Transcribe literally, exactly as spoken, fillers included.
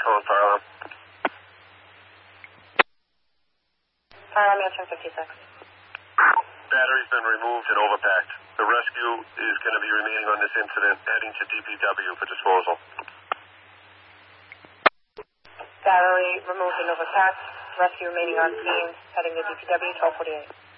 calling fire alarm. Fire alarm answering fifty-six. Battery's been removed and overpacked. The rescue is going to be remaining on this incident, heading to D P W for disposal. Battery removed and overpacked. Rescue remaining on scene, heading to D P W twelve forty-eight.